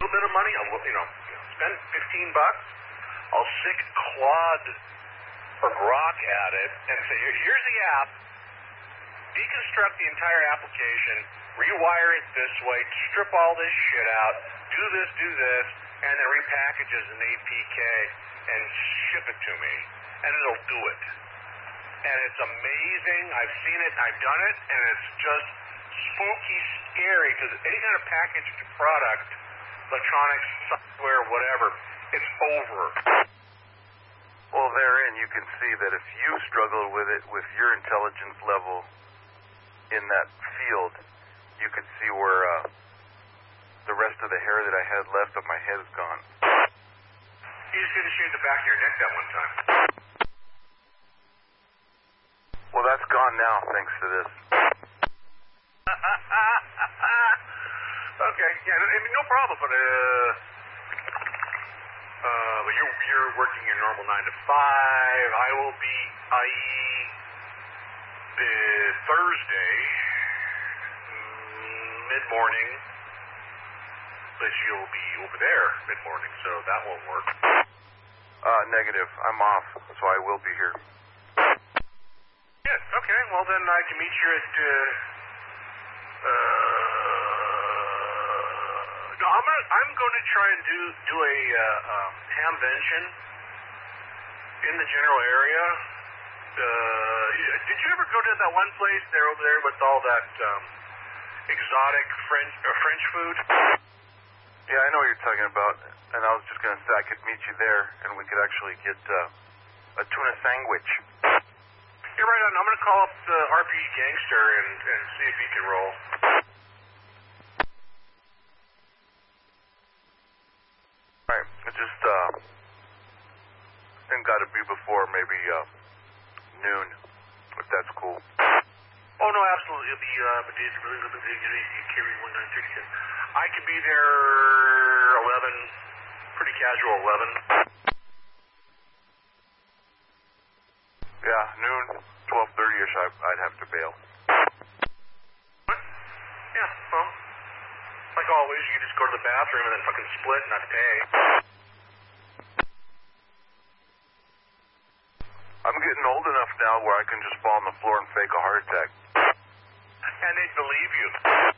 little bit of money, spend $15. I'll stick Claude or Grok at it and say, here's the app. Deconstruct the entire application, rewire it this way, strip all this shit out, do this, and then repackage as an APK and ship it to me, and it'll do it. And it's amazing. I've seen it, I've done it, and it's just spooky scary because any kind of packaged product, electronics, software, whatever, it's over. Well, therein you can see that if you struggle with it with your intelligence level in that field, you could see where the rest of the hair that I had left on my head is gone. You just didn't shave the back of your neck that one time. Well, that's gone now, thanks to this. Okay, yeah, no problem, but you're working your normal 9 to 5. I will be, i.e., Thursday, mid-morning, but you'll be over there mid-morning, so that won't work. Negative. I'm off, so I will be here. Yeah, okay, well then I can meet you at, I'm going to try and do a hamvention in the general area. Did you ever go to that one place there over there with all that exotic French food? Yeah, I know what you're talking about, and I was just going to say I could meet you there, and we could actually get a tuna sandwich. You're right on. I'm going to call up the RPG Gangster and see if he can roll. Alright, just then got to be before maybe noon, if that's cool. Oh no, absolutely. It'll be carry 1936. I could be there 11, pretty casual 11. Yeah, noon, 12:30ish. I'd have to bail. What? Yeah, well, like always, you just go to the bathroom and then fucking split and not pay. I'm getting old enough now where I can just fall on the floor and fake a heart attack. And they'd believe you.